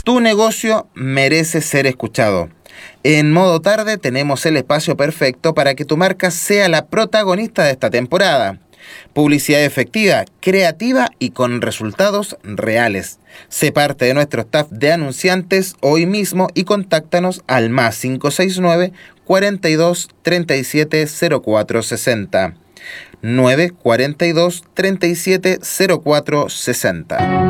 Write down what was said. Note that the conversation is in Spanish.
Tu negocio merece ser escuchado. En Modo Tarde tenemos el espacio perfecto para que tu marca sea la protagonista de esta temporada. Publicidad efectiva, creativa y con resultados reales. Sé parte de nuestro staff de anunciantes hoy mismo y contáctanos al +569 42 37 04 60. 942 37 04 60.